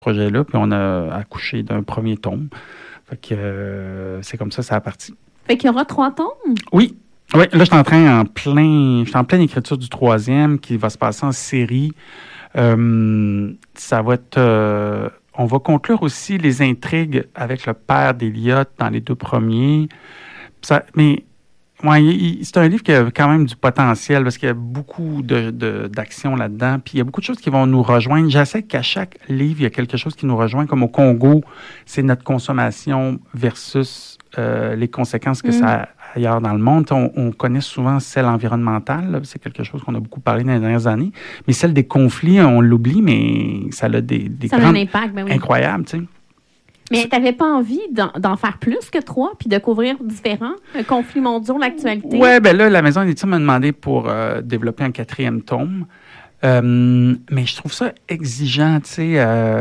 projet-là, puis on a accouché d'un premier tome. Fait que c'est comme ça a parti. Fait qu'il y aura 3 tomes? Oui. Oui, là, je suis en pleine écriture du 3e qui va se passer en série. Ça va être... on va conclure aussi les intrigues avec le père d'Eliott dans les 2 premiers. Mais c'est un livre qui a quand même du potentiel parce qu'il y a beaucoup d'action là-dedans. Puis il y a beaucoup de choses qui vont nous rejoindre. J'essaie qu'à chaque livre, il y a quelque chose qui nous rejoint. Comme au Congo, c'est notre consommation versus les conséquences que ça a ailleurs dans le monde. On connaît souvent celle environnementale. Là, c'est quelque chose qu'on a beaucoup parlé dans les dernières années. Mais celle des conflits, on l'oublie, mais ça a des ça a un impact, ben oui. Incroyables, tu sais. Mais tu n'avais pas envie d'en faire plus que 3 puis de couvrir différents conflits mondiaux, l'actualité? Oui, bien là, la Maison d'édition m'a demandé pour développer un 4e tome. Mais je trouve ça exigeant, tu sais.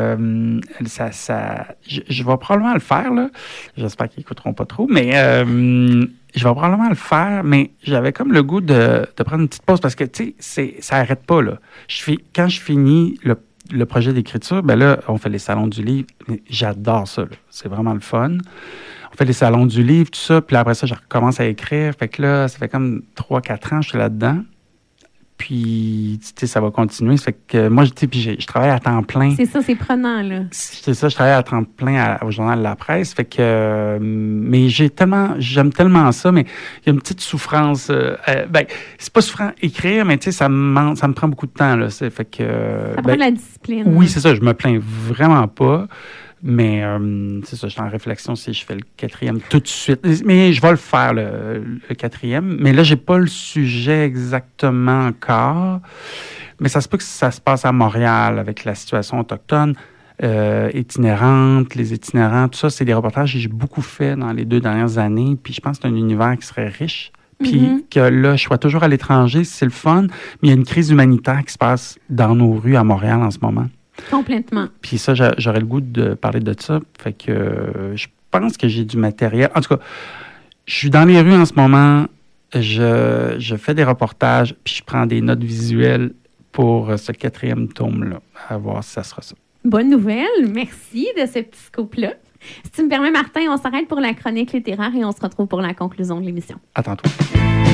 Je vais probablement le faire, là. J'espère qu'ils n'écouteront pas trop, mais je vais probablement le faire, mais j'avais comme le goût de prendre une petite pause parce que, tu sais, ça n'arrête pas, là. Quand je finis le projet d'écriture, ben là, on fait les salons du livre. J'adore ça, là. C'est vraiment le fun. On fait les salons du livre, tout ça, puis là, après ça, je recommence à écrire. Fait que là, ça fait comme 3-4 ans que je suis là-dedans. Puis, tu sais, ça va continuer. Ça fait que moi, je travaille à temps plein. C'est ça, c'est prenant, là. C'est ça, je travaille à temps plein au Journal de la Presse. Fait que, mais j'aime tellement ça, mais il y a une petite souffrance. C'est pas souffrant écrire, mais tu sais, ça me prend beaucoup de temps, là. Fait que. Ça prend de la discipline. Oui, c'est ça, je me plains vraiment pas. Mais c'est ça, je suis en réflexion si je fais le 4e tout de suite. Mais je vais le faire, le 4e. Mais là, j'ai pas le sujet exactement encore. Mais ça se peut que ça se passe à Montréal avec la situation autochtone, itinérante, les itinérants, tout ça. C'est des reportages que j'ai beaucoup fait dans les 2 dernières années. Puis je pense que c'est un univers qui serait riche. Puis que là, je sois toujours à l'étranger, c'est le fun. Mais il y a une crise humanitaire qui se passe dans nos rues à Montréal en ce moment. Complètement. Puis ça, j'aurais le goût de parler de ça. Fait que je pense que j'ai du matériel. En tout cas, je suis dans les rues en ce moment. Je fais des reportages, puis je prends des notes visuelles pour ce 4e tome-là. À voir si ça sera ça. Bonne nouvelle. Merci de ce petit scoop-là. Si tu me permets, Martin, on s'arrête pour la chronique littéraire et on se retrouve pour la conclusion de l'émission. À tantôt.